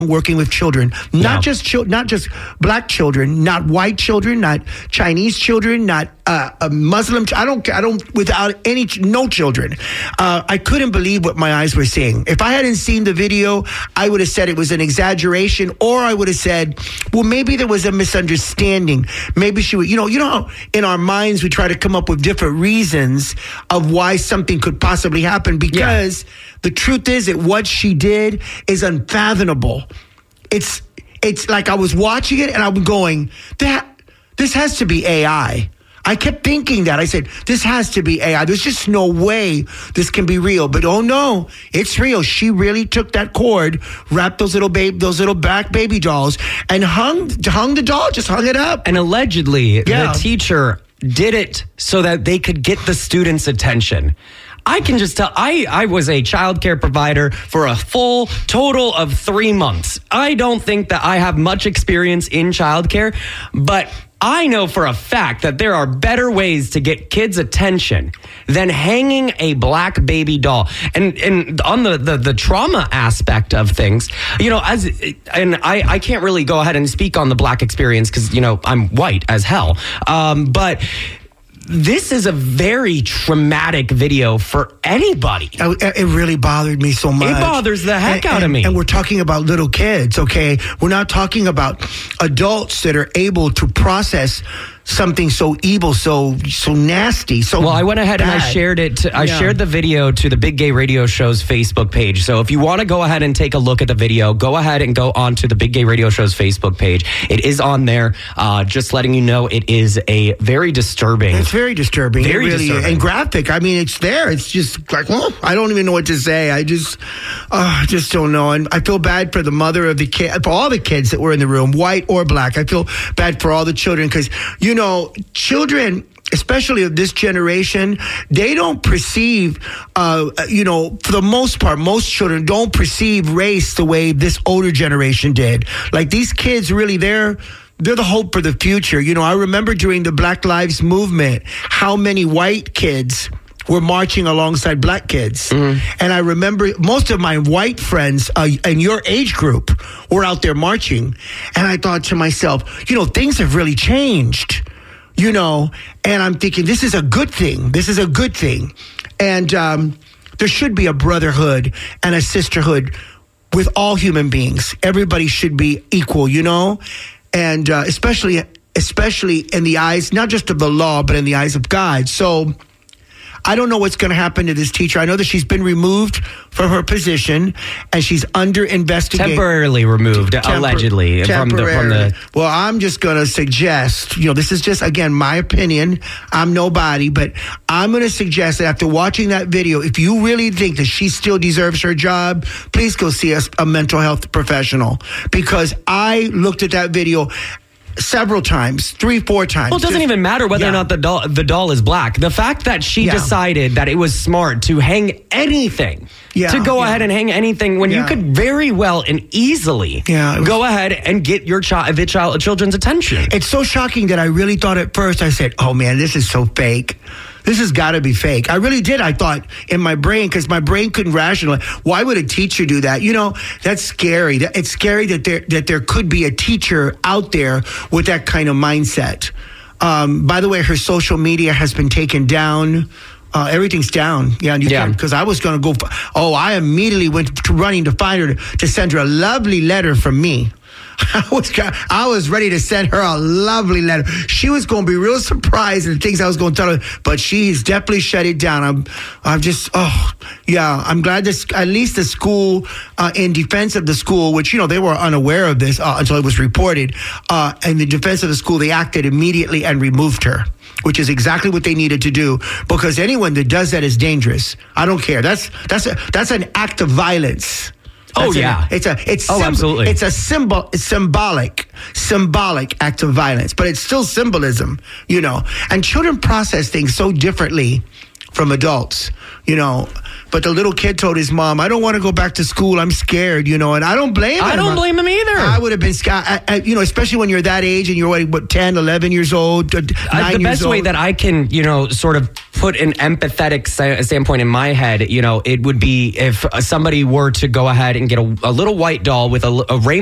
working with children, not just black children, not white children, not Chinese children, not Muslim. I don't without any no children. I couldn't believe what my eyes were seeing. If I hadn't seen the video, I would have said it was an exaggeration, or I would have said, well, maybe there was a misunderstanding. Maybe she would, you know how in our minds we try to come up with different reasons of why something could possibly happen, because the truth is that what she did is unfathomable. It's like I was watching it and I'm going, this has to be AI. I kept thinking that. I said, this has to be AI. There's just no way this can be real. But oh no, it's real. She really took that cord, wrapped those little black baby dolls, and hung the doll, just hung it up. And allegedly, the teacher did it so that they could get the students' attention. I can just tell, I was a childcare provider for a full total of 3 months. I don't think that I have much experience in childcare, but I know for a fact that there are better ways to get kids' attention than hanging a black baby doll. And on the trauma aspect of things, I can't really go ahead and speak on the black experience because, I'm white as hell. But this is a very traumatic video for anybody. It really bothered me so much. It bothers the heck out of me. And we're talking about little kids, okay? We're not talking about adults that are able to process something so evil, so nasty, so well, I went ahead bad. And I shared it. I shared the video to the Big Gay Radio Show's Facebook page. So if you want to go ahead and take a look at the video, go ahead and go on to the Big Gay Radio Show's Facebook page. It is on there. Just letting you know, it is a very disturbing. It's very disturbing. Very disturbing. And graphic. I mean, it's there. It's just like, I don't even know what to say. I just don't know. And I feel bad for the mother of the kid, for all the kids that were in the room, white or black. I feel bad for all the children because, children, especially of this generation, they don't perceive, for the most part, most children don't perceive race the way this older generation did. Like these kids really, they're the hope for the future. I remember during the Black Lives Movement, how many white kids were marching alongside black kids. Mm-hmm. And I remember most of my white friends in your age group were out there marching. And I thought to myself, things have really changed, and I'm thinking, this is a good thing. This is a good thing. And there should be a brotherhood and a sisterhood with all human beings. Everybody should be equal, and especially in the eyes, not just of the law, but in the eyes of God. So I don't know what's going to happen to this teacher. I know that she's been removed from her position and she's under investigation. Temporarily removed, allegedly. From the. Well, I'm just going to suggest, this is just, again, my opinion. I'm nobody, but I'm going to suggest that after watching that video, if you really think that she still deserves her job, please go see a mental health professional. Because I looked at that video several times, 3-4 times. Well, it doesn't even matter whether or not the doll is black. The fact that she decided that it was smart to hang anything, to go ahead and hang anything when you could very well and easily go ahead and get your children's attention. It's so shocking that I really thought at first, I said, oh man, this is so fake. This has got to be fake. I really did. I thought in my brain, because my brain couldn't rationalize. Why would a teacher do that? That's scary. It's scary that there could be a teacher out there with that kind of mindset. By the way, her social media has been taken down. Everything's down. Because I was going to go. I immediately went running to find her to send her a lovely letter from me. I was ready to send her a lovely letter. She was going to be real surprised at the things I was going to tell her, but she's definitely shut it down. I'm glad this, at least the school, in defense of the school, which, they were unaware of this until it was reported. In the defense of the school, they acted immediately and removed her, which is exactly what they needed to do, because anyone that does that is dangerous. I don't care. That's an act of violence. Absolutely. It's a symbolic act of violence, but it's still symbolism, And children process things so differently from adults, you know. But the little kid told his mom, I don't want to go back to school. I'm scared, you know, and I don't blame him. I don't blame him either. I would have been scared, you know, especially when you're that age and you're, what, 10, 11 years old, 9 years old. The best way that I can, you know, sort of put an empathetic standpoint in my head, you know, it would be if somebody were to go ahead and get a little white doll with a rainbow